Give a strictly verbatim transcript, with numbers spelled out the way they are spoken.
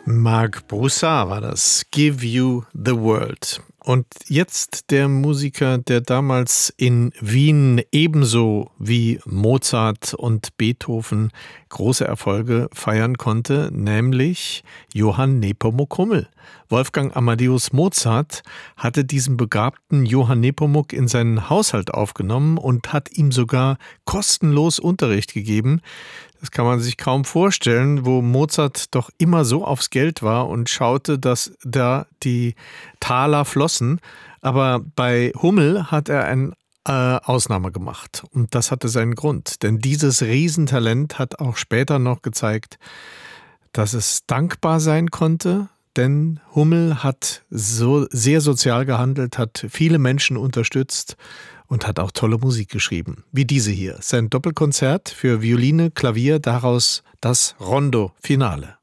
Marc Broussard war das, Give You the World. Und jetzt der Musiker, der damals in Wien ebenso wie Mozart und Beethoven große Erfolge feiern konnte, nämlich Johann Nepomuk Hummel. Wolfgang Amadeus Mozart hatte diesen begabten Johann Nepomuk in seinen Haushalt aufgenommen und hat ihm sogar kostenlos Unterricht gegeben. Das kann man sich kaum vorstellen, wo Mozart doch immer so aufs Geld war und schaute, dass da die Taler flossen. Aber bei Hummel hat er eine äh, Ausnahme gemacht. Und das hatte seinen Grund. Denn dieses Riesentalent hat auch später noch gezeigt, dass es dankbar sein konnte. Denn Hummel hat so sehr sozial gehandelt, hat viele Menschen unterstützt und hat auch tolle Musik geschrieben, wie diese hier. Sein Doppelkonzert für Violine, Klavier, daraus das Rondo Finale.